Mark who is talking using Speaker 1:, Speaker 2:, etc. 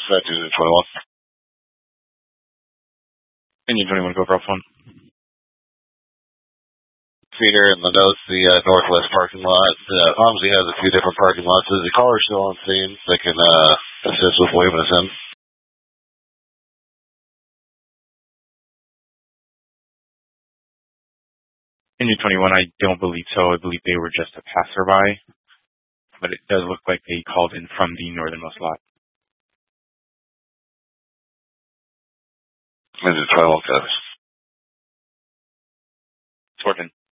Speaker 1: dispatch Unit 21.
Speaker 2: Union 21, go for phone.
Speaker 1: Feeder in the notes, the northwest parking lot. Obviously has a few different parking lots. Is the caller still on scene that can assist with waving us in?
Speaker 2: Union 21, I don't believe so. I believe they were just a passerby, but it does look like they called in from the northernmost lot.
Speaker 1: Is it 12 codes?
Speaker 2: It's working.